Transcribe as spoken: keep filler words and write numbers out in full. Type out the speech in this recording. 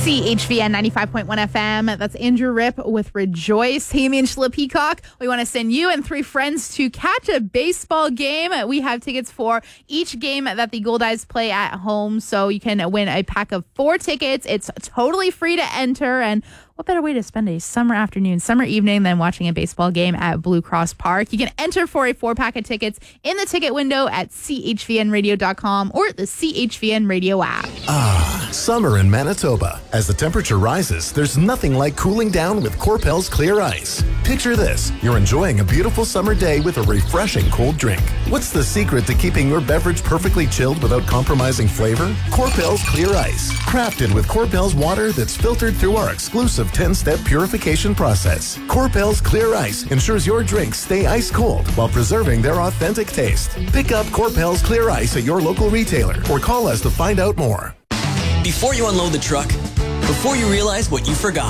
C H V N ninety-five point one F M. That's Andrew Rip with Rejoice. Hey, me and Sheila Peacock. We want to send you and three friends to catch a baseball game. We have tickets for each game that the Gold Eyes play at home, so you can win a pack of four tickets. It's totally free to enter, and what better way to spend a summer afternoon, summer evening than watching a baseball game at Blue Cross Park? You can enter for a four-pack of tickets in the ticket window at C H V N radio dot com or the C H V N Radio app. Ah, summer in Manitoba. As the temperature rises, there's nothing like cooling down with Corpel's Clear Ice. Picture this. You're enjoying a beautiful summer day with a refreshing cold drink. What's the secret to keeping your beverage perfectly chilled without compromising flavor? Corpel's Clear Ice. Crafted with Corpel's water that's filtered through our exclusive ten-step purification process. Corpel's Clear Ice ensures your drinks stay ice cold while preserving their authentic taste. Pick up Corpel's Clear Ice at your local retailer or call us to find out more. Before you unload the truck, before you realize what you forgot,